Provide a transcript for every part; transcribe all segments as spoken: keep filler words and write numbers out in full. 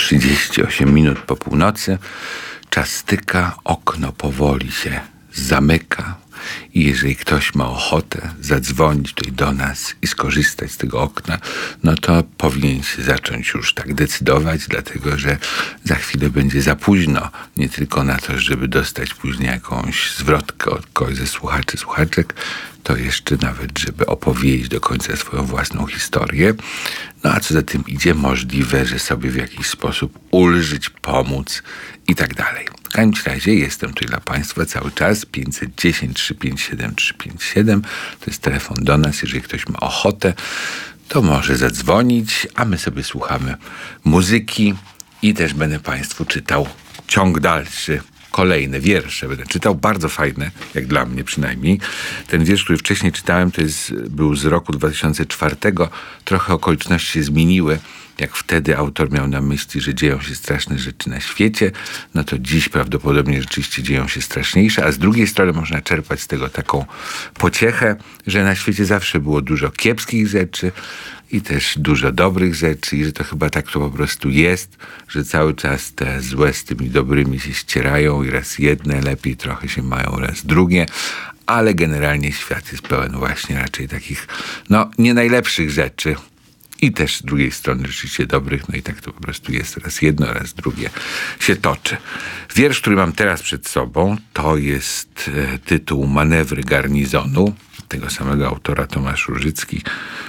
trzydzieści osiem minut po północy. Czas styka, okno powoli się zamyka i jeżeli ktoś ma ochotę zadzwonić tutaj do nas i skorzystać z tego okna, no to powinien się zacząć już tak decydować, dlatego że za chwilę będzie za późno. Nie tylko na to, żeby dostać później jakąś zwrotkę od kogoś ze słuchaczy, słuchaczek, to jeszcze nawet, żeby opowiedzieć do końca swoją własną historię. No a co za tym idzie, możliwe, że sobie w jakiś sposób ulżyć, pomóc i tak dalej. W każdym razie jestem tutaj dla Państwa cały czas. pięćset dziesięć, trzysta pięćdziesiąt siedem, trzysta pięćdziesiąt siedem to jest telefon do nas. Jeżeli ktoś ma ochotę, to może zadzwonić, a my sobie słuchamy muzyki i też będę Państwu czytał ciąg dalszy. Kolejne wiersze będę czytał, bardzo fajne, jak dla mnie przynajmniej. Ten wiersz, który wcześniej czytałem, to jest, był z roku dwa tysiące czwartego. Trochę okoliczności się zmieniły. Jak wtedy autor miał na myśli, że dzieją się straszne rzeczy na świecie, no to dziś prawdopodobnie rzeczywiście dzieją się straszniejsze, a z drugiej strony można czerpać z tego taką pociechę, że na świecie zawsze było dużo kiepskich rzeczy i też dużo dobrych rzeczy i że to chyba tak to po prostu jest, że cały czas te złe z tymi dobrymi się ścierają i raz jedne lepiej trochę się mają, raz drugie, ale generalnie świat jest pełen właśnie raczej takich, no, nie najlepszych rzeczy. I też z drugiej strony rzeczywiście dobrych, no i tak to po prostu jest. Raz jedno, raz drugie się toczy. Wiersz, który mam teraz przed sobą, to jest e, tytuł Manewry garnizonu, tego samego autora Tomasz Różycki,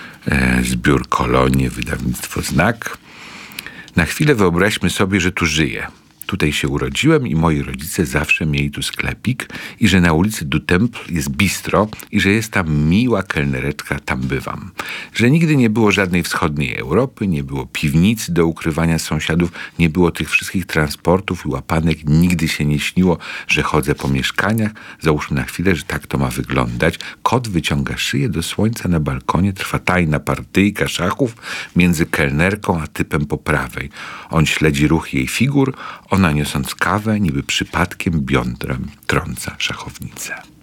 e, zbiór Kolonie, wydawnictwo Znak. Na chwilę wyobraźmy sobie, że tu żyję. Tutaj się urodziłem i moi rodzice zawsze mieli tu sklepik i że na ulicy Du Temple jest bistro i że jest tam miła kelnereczka, tam bywam. Że nigdy nie było żadnej wschodniej Europy, nie było piwnicy do ukrywania sąsiadów, nie było tych wszystkich transportów i łapanek, nigdy się nie śniło, że chodzę po mieszkaniach. Załóżmy na chwilę, że tak to ma wyglądać. Kot wyciąga szyję do słońca na balkonie, trwa tajna partyjka szachów między kelnerką a typem po prawej. On śledzi ruch jej figur, ona niosąc kawę, niby przypadkiem biodrem trąca szachownicę.